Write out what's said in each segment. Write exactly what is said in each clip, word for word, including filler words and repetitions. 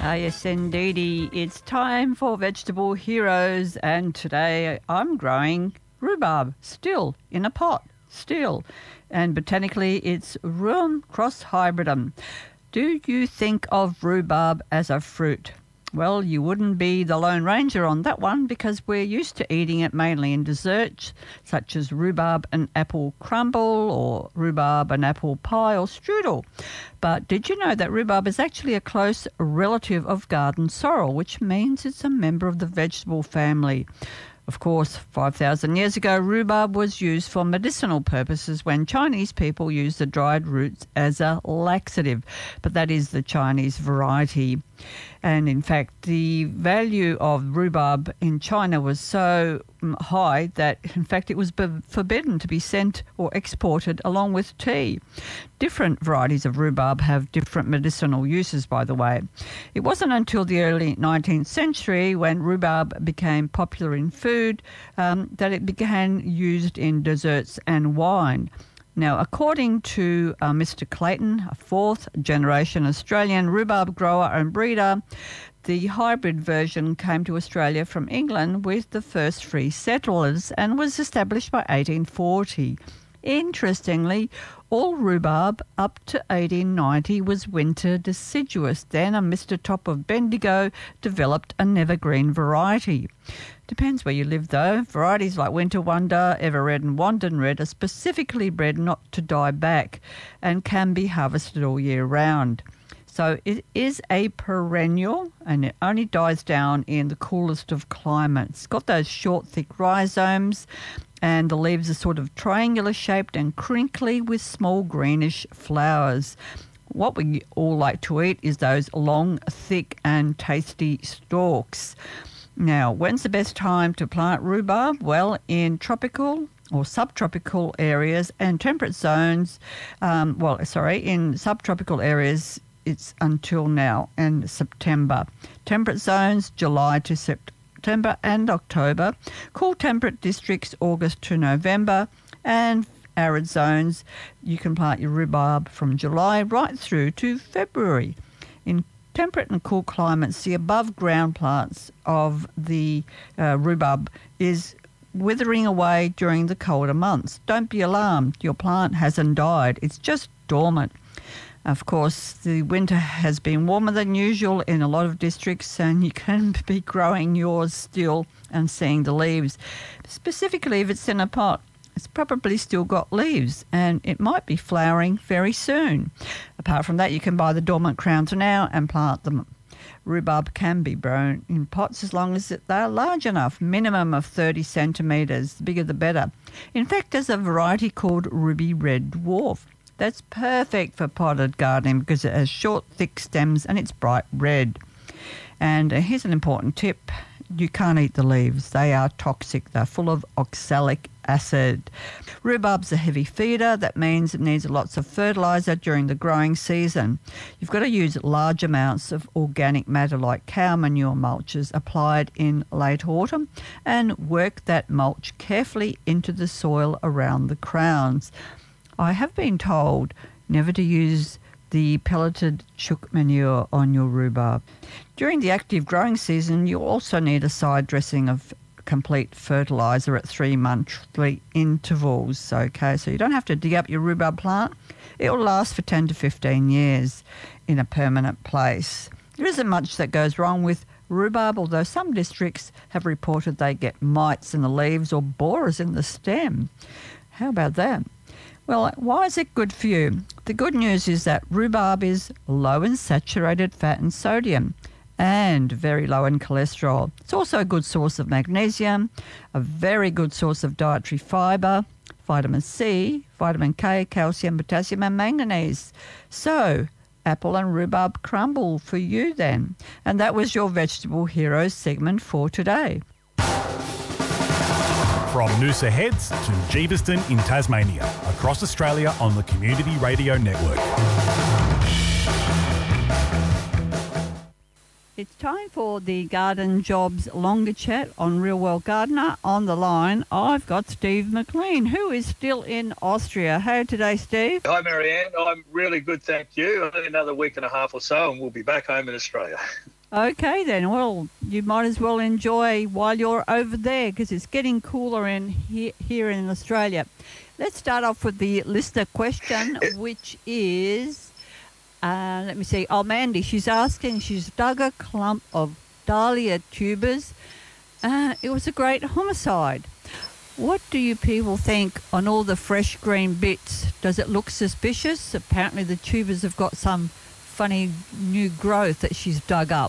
Ah, yes, indeedy. It's time for Vegetable Heroes, and today I'm growing rhubarb, still in a pot, still. And botanically, it's Rheum cross hybridum. Do you think of rhubarb as a fruit? Well, you wouldn't be the Lone Ranger on that one because we're used to eating it mainly in desserts, such as rhubarb and apple crumble or rhubarb and apple pie or strudel. But did you know that rhubarb is actually a close relative of garden sorrel, which means it's a member of the vegetable family? Of course, five thousand years ago, rhubarb was used for medicinal purposes when Chinese people used the dried roots as a laxative, but that is the Chinese variety. And in fact, the value of rhubarb in China was so high that, in fact, it was be- forbidden to be sent or exported along with tea. Different varieties of rhubarb have different medicinal uses, by the way. It wasn't until the early nineteenth century, when rhubarb became popular in food, um, that it began used in desserts and wine. Now, according to uh, Mister Clayton, a fourth-generation Australian rhubarb grower and breeder, the hybrid version came to Australia from England with the first free settlers and was established by eighteen forty. Interestingly, all rhubarb up to eighteen ninety was winter deciduous. Then a Mister Top of Bendigo developed an evergreen variety. Depends where you live, though. Varieties like Winter Wonder, Everred and Wandon Red are specifically bred not to die back and can be harvested all year round. So it is a perennial and it only dies down in the coolest of climates. It's got those short, thick rhizomes, and the leaves are sort of triangular shaped and crinkly with small greenish flowers. What we all like to eat is those long, thick and tasty stalks. Now, when's the best time to plant rhubarb? Well, in tropical or subtropical areas and temperate zones, um, well, sorry, in subtropical areas, it's until now and September. Temperate zones, July to September and October. Cool temperate districts, August to November. And arid zones, you can plant your rhubarb from July right through to February. In temperate and cool climates, the above-ground plants of the uh, rhubarb is withering away during the colder months. Don't be alarmed. Your plant hasn't died. It's just dormant. Of course, the winter has been warmer than usual in a lot of districts, and you can be growing yours still and seeing the leaves. Specifically, if it's in a pot, it's probably still got leaves and it might be flowering very soon. Apart from that, you can buy the dormant crowns now and plant them. Rhubarb can be grown in pots as long as they're large enough, minimum of thirty centimetres, the bigger the better. In fact, there's a variety called Ruby Red Dwarf. That's perfect for potted gardening because it has short, thick stems and it's bright red. And uh, here's an important tip. You can't eat the leaves. They are toxic. They're full of oxalic acid. Rhubarb's a heavy feeder. That means it needs lots of fertiliser during the growing season. You've got to use large amounts of organic matter like cow manure mulches applied in late autumn and work that mulch carefully into the soil around the crowns. I have been told never to use the pelleted chook manure on your rhubarb. During the active growing season, you also need a side dressing of complete fertiliser at three monthly intervals. Okay, so you don't have to dig up your rhubarb plant. It will last for ten to fifteen years in a permanent place. There isn't much that goes wrong with rhubarb, although some districts have reported they get mites in the leaves or borers in the stem. How about that? Well, why is it good for you? The good news is that rhubarb is low in saturated fat and sodium and very low in cholesterol. It's also a good source of magnesium, a very good source of dietary fibre, vitamin C, vitamin K, calcium, potassium and manganese. So, apple and rhubarb crumble for you then. And that was your Vegetable Heroes segment for today. From Noosa Heads to Jeeveston in Tasmania, across Australia on the Community Radio Network. It's time for the Garden Jobs Longer Chat on Real World Gardener. On the line, I've got Steve McLean, who is still in Austria. How today, Steve? Hi, Marianne. I'm really good, thank you. Only another week and a half or so, and we'll be back home in Australia. Okay, then. Well, you might as well enjoy while you're over there because it's getting cooler in here, here in Australia. Let's start off with the listener question, which is, uh, let me see. Oh, Mandy, she's asking, she's dug a clump of dahlia tubers. Uh, it was a great homicide. What do you people think on all the fresh green bits? Does it look suspicious? Apparently the tubers have got some funny new growth that she's dug up.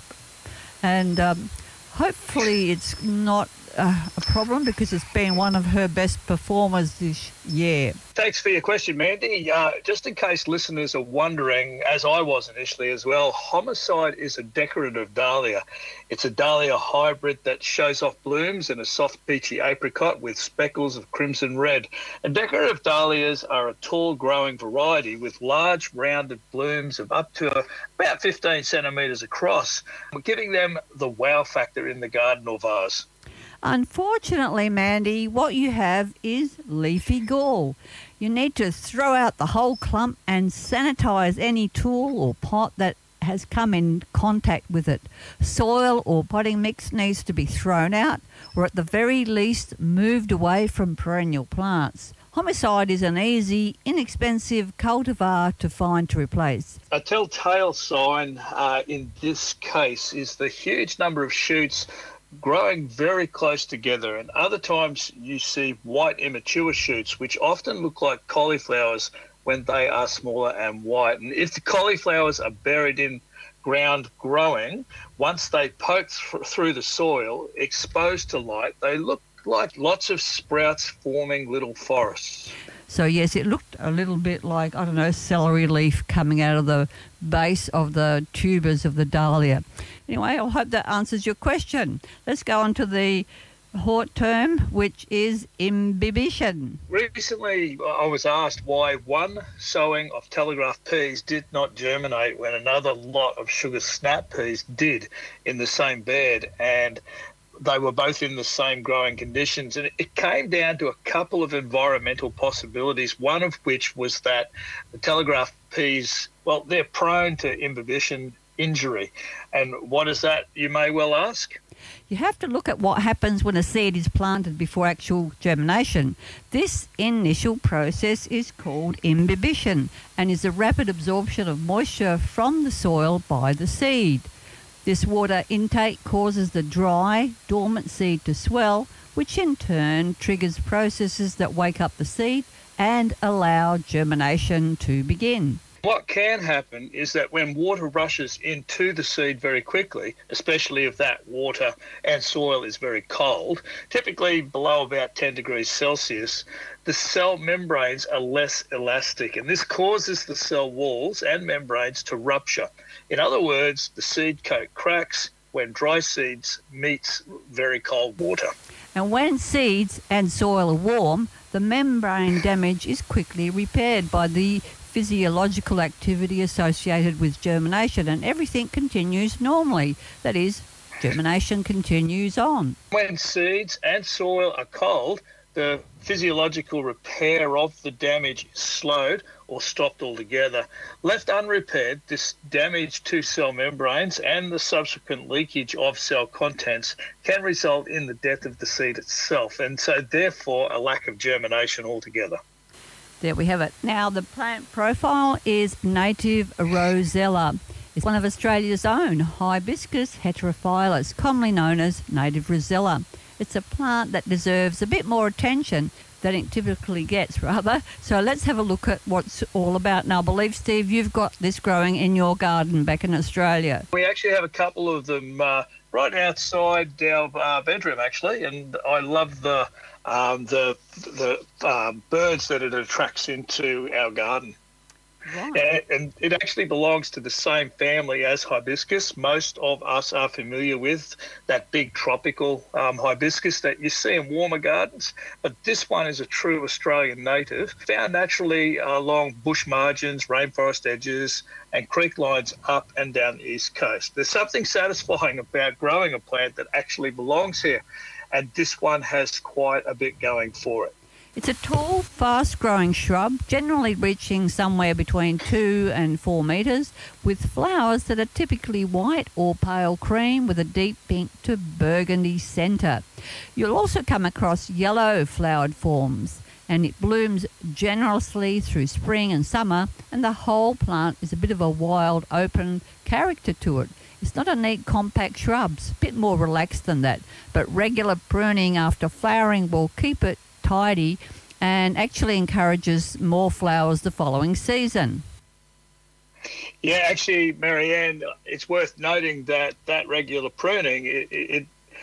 And um, hopefully it's not uh, a problem because it's been one of her best performers this year. Thanks for your question, Mandy. Uh, just in case listeners are wondering, as I was initially as well, homicide is a decorative dahlia. It's a dahlia hybrid that shows off blooms in a soft peachy apricot with speckles of crimson red. And decorative dahlias are a tall growing variety with large rounded blooms of up to about fifteen centimetres across, giving them the wow factor in the garden or vase. Unfortunately, Mandy, what you have is leafy gall. You need to throw out the whole clump and sanitise any tool or pot that has come in contact with it. Soil or potting mix needs to be thrown out or at the very least moved away from perennial plants. Homicide is an easy, inexpensive cultivar to find to replace. A telltale sign uh, in this case is the huge number of shoots growing very close together, and other times you see white immature shoots which often look like cauliflowers when they are smaller and white. And if the cauliflowers are buried in ground growing, once they poke th- through the soil exposed to light, they look like lots of sprouts forming little forests. So yes, it looked a little bit like, I don't know, celery leaf coming out of the base of the tubers of the dahlia. Anyway, I hope that answers your question. Let's go on to the hort term, which is imbibition. Recently, I was asked why one sowing of telegraph peas did not germinate when another lot of sugar snap peas did in the same bed, and they were both in the same growing conditions. And it came down to a couple of environmental possibilities, one of which was that the telegraph peas, well, they're prone to imbibition injury. And what is that, you may well ask? You have to look at what happens when a seed is planted before actual germination. This initial process is called imbibition and is a rapid absorption of moisture from the soil by the seed. This water intake causes the dry, dormant seed to swell, which in turn triggers processes that wake up the seed and allow germination to begin. What can happen is that when water rushes into the seed very quickly, especially if that water and soil is very cold, typically below about ten degrees Celsius, the cell membranes are less elastic, and this causes the cell walls and membranes to rupture. In other words, the seed coat cracks when dry seeds meets very cold water. And when seeds and soil are warm, the membrane damage is quickly repaired by the physiological activity associated with germination, and everything continues normally. That is, germination continues on. When seeds and soil are cold, the physiological repair of the damage is slowed or stopped altogether. Left unrepaired, this damage to cell membranes and the subsequent leakage of cell contents can result in the death of the seed itself, and so therefore a lack of germination altogether. There we have it. Now, the plant profile is native rosella. It's one of Australia's own Hibiscus heterophyllus, commonly known as native rosella. It's a plant that deserves a bit more attention than it typically gets, rather. So let's have a look at what's all about. Now, I believe, Steve, you've got this growing in your garden back in Australia. We actually have a couple of them uh, right outside our uh, bedroom, actually, and I love the um, the the uh, birds that it attracts into our garden. Right. And it actually belongs to the same family as hibiscus. Most of us are familiar with that big tropical um, hibiscus that you see in warmer gardens, but this one is a true Australian native, found naturally along bush margins, rainforest edges, and creek lines up and down the east coast. There's something satisfying about growing a plant that actually belongs here, and this one has quite a bit going for it. It's a tall, fast-growing shrub, generally reaching somewhere between two and four metres, with flowers that are typically white or pale cream with a deep pink to burgundy centre. You'll also come across yellow flowered forms, and it blooms generously through spring and summer, and the whole plant is a bit of a wild, open character to it. It's not a neat, compact shrub, it's a bit more relaxed than that, but regular pruning after flowering will keep it tidy and actually encourages more flowers the following season. Yeah, actually, Marianne, it's worth noting that that regular pruning, it, it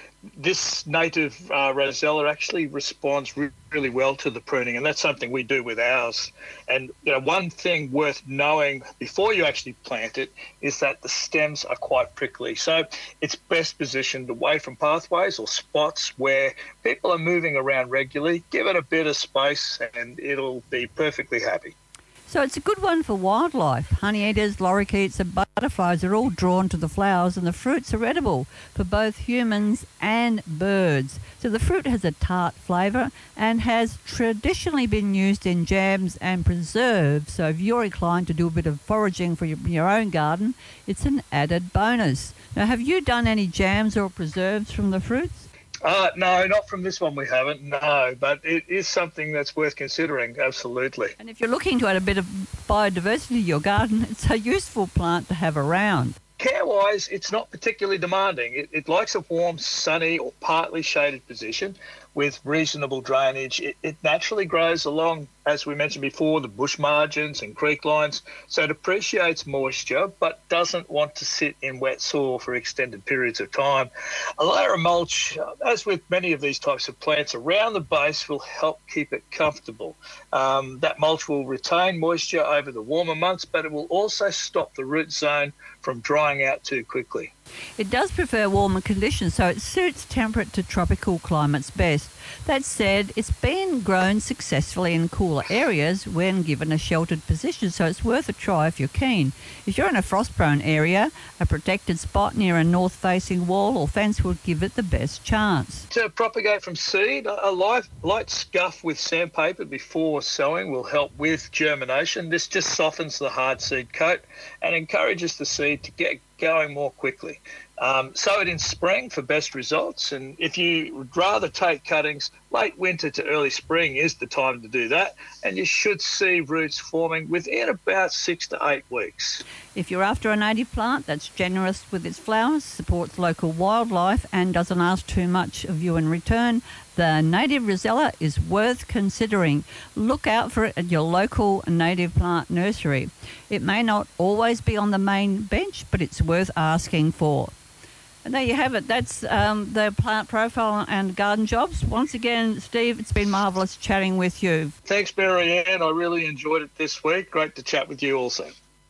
this native uh, Rosella actually responds re- really well to the pruning, and that's something we do with ours. And you know, one thing worth knowing before you actually plant it is that the stems are quite prickly. So it's best positioned away from pathways or spots where people are moving around regularly. Give it a bit of space and it'll be perfectly happy. So it's a good one for wildlife. Honeyeaters, lorikeets and butterflies are all drawn to the flowers, and the fruits are edible for both humans and birds. So the fruit has a tart flavour and has traditionally been used in jams and preserves. So if you're inclined to do a bit of foraging for your, your own garden, it's an added bonus. Now, have you done any jams or preserves from the fruits? Uh, no, not from this one we haven't, no, but it is something that's worth considering, absolutely. And if you're looking to add a bit of biodiversity to your garden, it's a useful plant to have around. Care-wise, it's not particularly demanding. It, it likes a warm, sunny or partly shaded position with reasonable drainage. It, it naturally grows along, as we mentioned before, the bush margins and creek lines, so it appreciates moisture but doesn't want to sit in wet soil for extended periods of time. A layer of mulch, as with many of these types of plants, around the base will help keep it comfortable. Um, that mulch will retain moisture over the warmer months, but it will also stop the root zone from drying out too quickly. It does prefer warmer conditions, so it suits temperate to tropical climates best. That said, it's been grown successfully in cooler areas when given a sheltered position, so it's worth a try if you're keen. If you're in a frost-prone area, a protected spot near a north-facing wall or fence will give it the best chance. To propagate from seed, a light, light scuff with sandpaper before sowing will help with germination. This just softens the hard seed coat and encourages the seed to get going more quickly. Um, sow it in spring for best results, and if you would rather take cuttings, late winter to early spring is the time to do that, and you should see roots forming within about six to eight weeks. If you're after a native plant that's generous with its flowers, supports local wildlife and doesn't ask too much of you in return, the native Rosella is worth considering. Look out for it at your local native plant nursery. It may not always be on the main bench, but it's worth asking for. And there you have it. That's um, the plant profile and garden jobs. Once again, Steve, it's been marvellous chatting with you. Thanks, Marianne. I really enjoyed it this week. Great to chat with you also.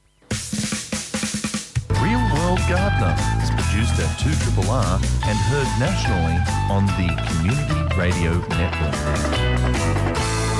Real World Gardener is produced at two R R R and heard nationally on the Community Radio Network.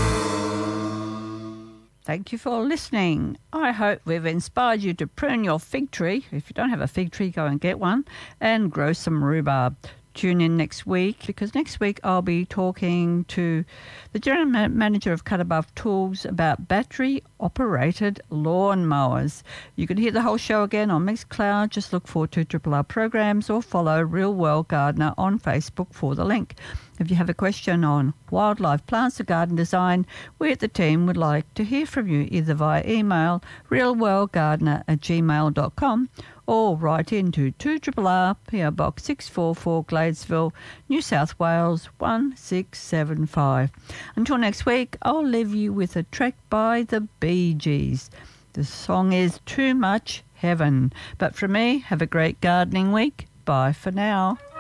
Thank you for listening. I hope we've inspired you to prune your fig tree. If you don't have a fig tree, go and get one and grow some rhubarb. Tune in next week, because next week I'll be talking to the General Manager of Cut Above Tools about battery-operated lawn mowers. You can hear the whole show again on Mixcloud. Just look for two R R R programs or follow Real World Gardener on Facebook for the link. If you have a question on wildlife, plants or garden design, we at the team would like to hear from you either via email realworldgardener at gmail dot com or write into two R R R, P O Box six four four, Gladesville, New South Wales one six seven five. Until next week, I'll leave you with a track by the Bee Gees. The song is Too Much Heaven. But from me, have a great gardening week. Bye for now.